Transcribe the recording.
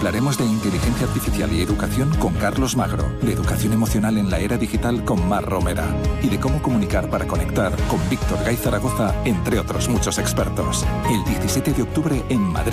Hablaremos de inteligencia artificial y educación con Carlos Magro, de educación emocional en la era digital con Mar Romera y de cómo comunicar para conectar con Víctor Gay Zaragoza, entre otros muchos expertos. El 17 de octubre en Madrid.